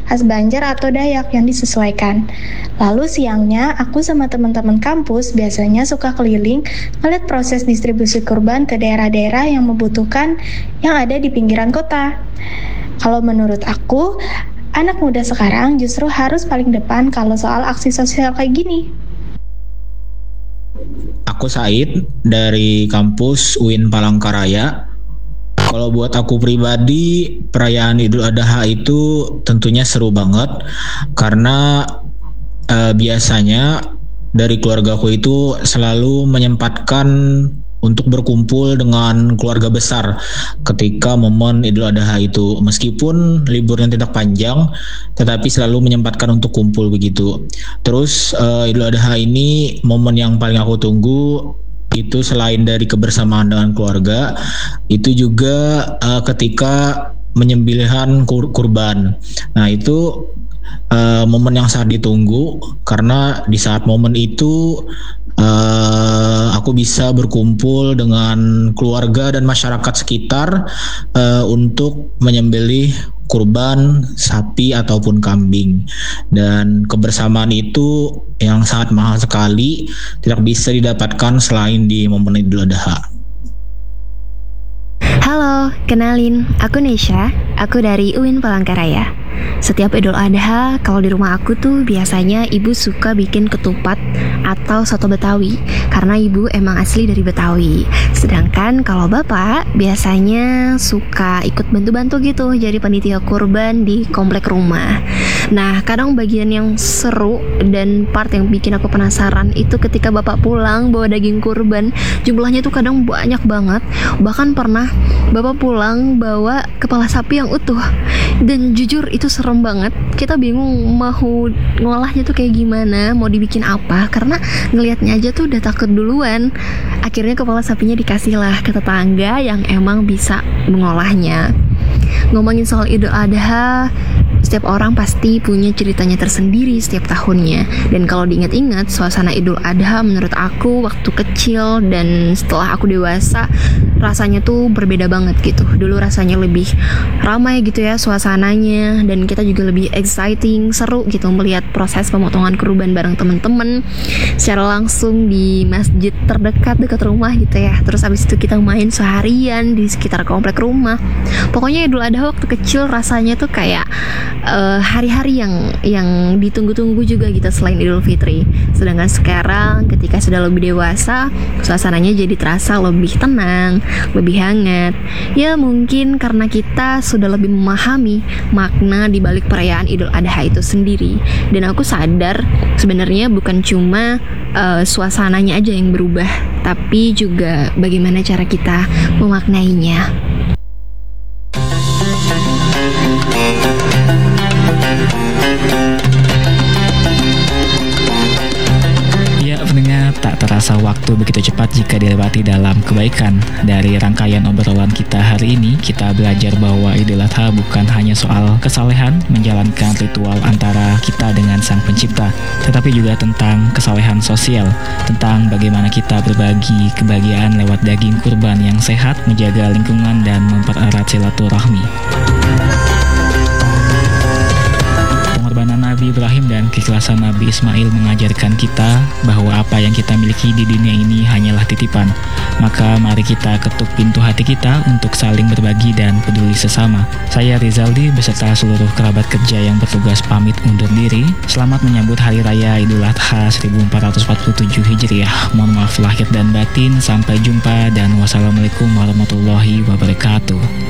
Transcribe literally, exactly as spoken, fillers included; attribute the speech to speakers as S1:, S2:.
S1: khas Banjar atau Dayak yang disesuaikan. Lalu siangnya, aku sama teman-teman kampus biasanya suka keliling melihat proses distribusi kurban ke daerah-daerah yang membutuhkan yang ada di pinggiran kota. Kalau menurut aku, anak muda sekarang justru harus paling depan kalau soal aksi sosial kayak gini.
S2: Aku Said dari kampus U I N Palangkaraya. Kalau buat aku pribadi, perayaan Idul Adha itu tentunya seru banget karena eh, biasanya dari keluargaku itu selalu menyempatkan untuk berkumpul dengan keluarga besar ketika momen Idul Adha itu. Meskipun liburnya tidak panjang, tetapi selalu menyempatkan untuk kumpul begitu. Terus uh, Idul Adha ini momen yang paling aku tunggu itu selain dari kebersamaan dengan keluarga, itu juga uh, ketika menyembelihan kur- kurban. Nah itu uh, momen yang sangat ditunggu karena di saat momen itu Uh, aku bisa berkumpul dengan keluarga dan masyarakat sekitar uh, untuk menyembelih kurban sapi ataupun kambing, dan kebersamaan itu yang sangat mahal sekali, tidak bisa didapatkan selain di momen Idul Adha.
S3: Halo, kenalin, aku Nesha, aku dari U I N Palangkaraya. Setiap Idul Adha, kalau di rumah aku tuh biasanya ibu suka bikin ketupat atau soto Betawi, karena ibu emang asli dari Betawi. Sedangkan kalau bapak biasanya suka ikut bantu-bantu gitu, jadi panitia kurban di komplek rumah. Nah, kadang bagian yang seru dan part yang bikin aku penasaran itu ketika bapak pulang bawa daging kurban. Jumlahnya tuh kadang banyak banget. Bahkan pernah bapak pulang bawa kepala sapi yang utuh. Dan jujur itu serem banget. Kita bingung mau ngolahnya tuh kayak gimana, mau dibikin apa, karena ngelihatnya aja tuh udah takut duluan. Akhirnya kepala sapinya dikasih lah ke tetangga yang emang bisa mengolahnya. Ngomongin soal Idul Adha, setiap orang pasti punya ceritanya tersendiri setiap tahunnya. Dan kalau diingat-ingat, suasana Idul Adha menurut aku waktu kecil dan setelah aku dewasa rasanya tuh berbeda banget gitu. Dulu rasanya lebih ramai gitu ya suasananya, dan kita juga lebih exciting, seru gitu melihat proses pemotongan kurban bareng temen-temen secara langsung di masjid terdekat dekat rumah gitu ya. Terus habis itu kita main seharian di sekitar komplek rumah. Pokoknya Idul Adha waktu kecil rasanya tuh kayak uh, hari-hari yang yang ditunggu-tunggu juga gitu selain Idul Fitri. Sedangkan sekarang ketika sudah lebih dewasa, suasananya jadi terasa lebih tenang, lebih hangat. Ya mungkin karena kita sudah lebih memahami makna di balik perayaan Idul Adha itu sendiri. Dan aku sadar sebenarnya bukan cuma uh, suasananya aja yang berubah, tapi juga bagaimana cara kita memaknainya.
S4: Tak terasa waktu begitu cepat jika dilewati dalam kebaikan. Dari rangkaian obrolan kita hari ini, kita belajar bahwa Idul Adha bukan hanya soal kesalehan menjalankan ritual antara kita dengan Sang Pencipta, tetapi juga tentang kesalehan sosial, tentang bagaimana kita berbagi kebahagiaan lewat daging kurban yang sehat, menjaga lingkungan, dan mempererat silaturahmi. Pengorbanan Nabi Ibrahim dan keikhlasan Nabi Ismail mengajarkan kita bahwa apa yang kita miliki di dunia ini hanyalah titipan. Maka mari kita ketuk pintu hati kita untuk saling berbagi dan peduli sesama. Saya Rizaldi beserta seluruh kerabat kerja yang bertugas pamit undur diri. Selamat menyambut Hari Raya Idul Adha seribu empat ratus empat puluh tujuh Hijriah. Mohon maaf lahir dan batin. Sampai jumpa dan wassalamualaikum warahmatullahi wabarakatuh.